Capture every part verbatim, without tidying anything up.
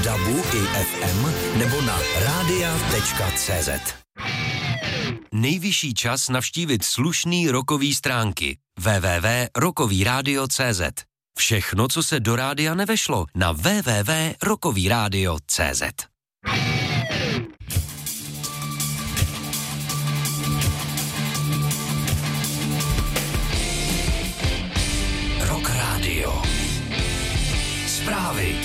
dabu i ef em nebo na rádia tečka cé zet. Nejvyšší čas navštívit slušný rockový stránky w w w tečka rockový rádio tečka cé zet. Všechno, co se do rádia nevešlo, na w w w tečka rockový rádio tečka cé zet. Rock Radio. Zprávy.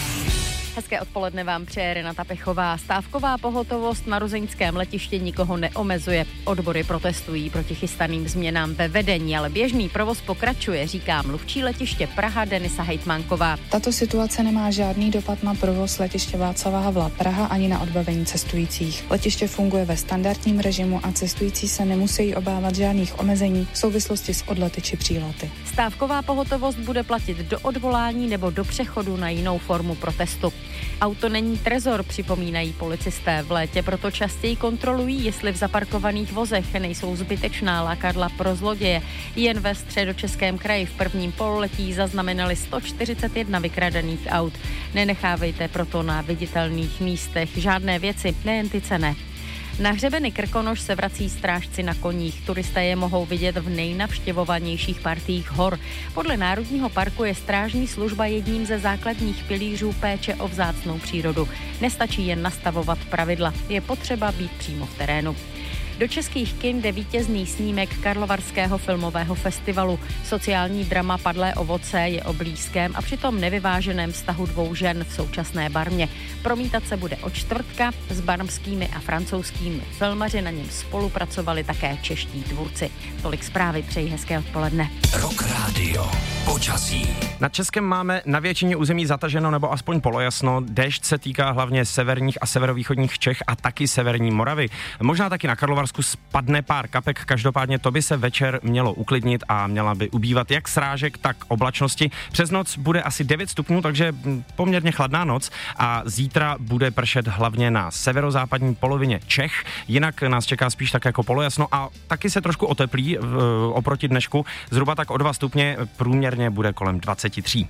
Hezké odpoledne vám přeje Renata Pechová. Stávková pohotovost na rozeňském letišti nikoho neomezuje. Odbory protestují proti chystaným změnám ve vedení, ale běžný provoz pokračuje, říká mluvčí letiště Praha Denisa Hejtmánková. Tato situace nemá žádný dopad na provoz letiště Václava Havla Praha ani na odbavení cestujících. Letiště funguje ve standardním režimu a cestující se nemusí obávat žádných omezení v souvislosti s odlety či přílety. Stávková pohotovost bude platit do odvolání nebo do přechodu na jinou formu protestu. Auto není trezor, připomínají policisté. V létě proto častěji kontrolují, jestli v zaparkovaných vozech nejsou zbytečná lákadla pro zloděje. Jen ve Středočeském kraji v prvním pololetí zaznamenali sto čtyřicet jedna vykradených aut. Nenechávejte proto na viditelných místech žádné věci, nejen ty cenné. Na hřebeny Krkonoš se vrací strážci na koních. Turisté je mohou vidět v nejnavštěvovanějších partiích hor. Podle Národního parku je strážní služba jedním ze základních pilířů péče o vzácnou přírodu. Nestačí jen nastavovat pravidla, je potřeba být přímo v terénu. Do českých kin jde vítězný snímek Karlovarského filmového festivalu. Sociální drama Padlé ovoce je o blízkém a přitom nevyváženém vztahu dvou žen v současné Barmě. Promítat se bude od čtvrtka, s barmskými a francouzskými filmaři na něm spolupracovali také čeští tvůrci. Tolik zprávy, přeji hezké odpoledne. Rock Radio. Počasí. Na Českém máme na většině území zataženo nebo aspoň polojasno. Déšť se týká hlavně severních a severovýchodních Čech a taky severní Moravy. Možná taky na Karlovarsku spadne pár kapek, každopádně to by se večer mělo uklidnit a měla by ubývat jak srážek, tak oblačnosti. Přes noc bude asi devět stupňů, takže poměrně chladná noc a zítra bude pršet hlavně na severozápadní polovině Čech. Jinak nás čeká spíš tak jako polojasno a taky se trošku oteplí oproti dnešku. Zhruba tak o dva stupně, průměrně bude kolem dvacet tři.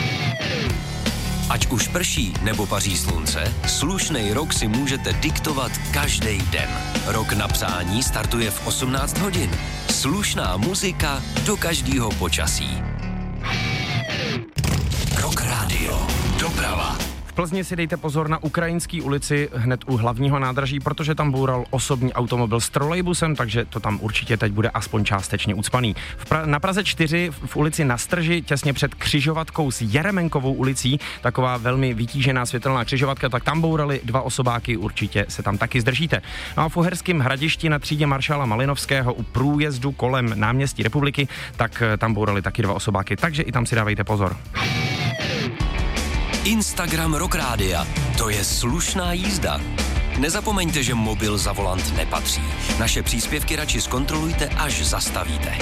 Ať už prší nebo paří slunce, slušnej rok si můžete diktovat každý den. Rok na přání startuje v osmnáct hodin. Slušná muzika do každého počasí. Rock Radio. Doprava. V Plzni si dejte pozor na Ukrajinské ulici hned u hlavního nádraží, protože tam boural osobní automobil s trolejbusem, takže to tam určitě teď bude aspoň částečně ucpaný. V pra- na Praze čtyři v ulici Na Strži, těsně před křižovatkou s Jeremenkovou ulicí, taková velmi vytížená světelná křižovatka, tak tam bourali dva osobáky, určitě se tam taky zdržíte. No a v Uherském Hradišti na třídě maršála Malinovského u průjezdu kolem náměstí Republiky, tak tam bourali taky dva osobáky, takže i tam si dávejte pozor. Instagram Rock Rádia. To je slušná jízda. Nezapomeňte, že mobil za volant nepatří. Naše příspěvky radši zkontrolujte, až zastavíte.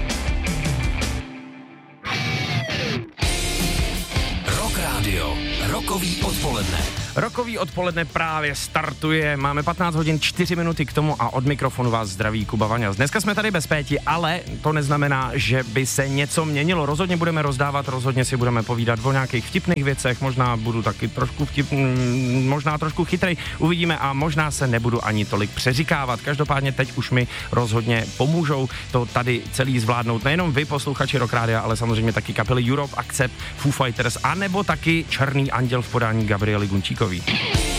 Rock Radio. Rockový odpoledne. Rockový odpoledne právě startuje, máme patnáct hodin čtyři minuty k tomu a od mikrofonu vás zdraví Kuba Vaňas. Dneska jsme tady bez Péti, ale to neznamená, že by se něco měnilo. Rozhodně budeme rozdávat, rozhodně si budeme povídat o nějakých vtipných věcech, možná budu taky trošku vtipný, možná trošku chytrej, uvidíme a možná se nebudu ani tolik přeříkávat. Každopádně teď už mi rozhodně pomůžou to tady celý zvládnout. Nejenom vy, posluchači Rock Rádia, ale samozřejmě taky kapely Europe, Accept, Foo Fighters, anebo taky Černý anděl v podání Gabriely Gunčíkové.